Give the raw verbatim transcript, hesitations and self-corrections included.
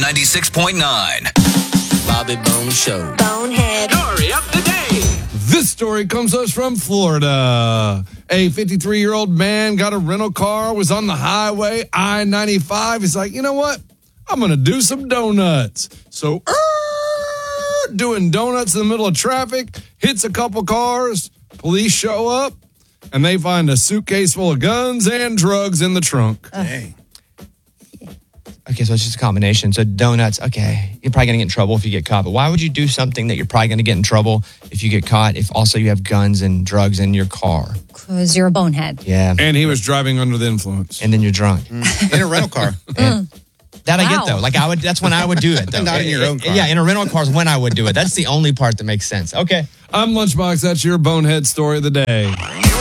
ninety-six point nine. Bobby Bone Show. Bonehead. Story of the day. This story comes to us from Florida. A fifty-three-year-old man got a rental car, was on the highway, I ninety-five. He's like, you know what? I'm going to do some donuts. So, er, doing donuts in the middle of traffic, hits a couple cars. Police show up, and they find a suitcase full of guns and drugs in the trunk. Dang. Okay, so it's just a combination. So donuts, okay, you're probably going to get in trouble if you get caught. But why would you do something that you're probably going to get in trouble if you get caught if also you have guns and drugs in your car? Because you're a bonehead. Yeah. And he was driving under the influence. And then you're drunk. In a rental car. And that I Wow. get, though. Like, I would. That's when I would do it, though. Not in your own car. Yeah, in a rental car is when I would do it. That's the only part that makes sense. Okay. I'm Lunchbox. That's your bonehead story of the day.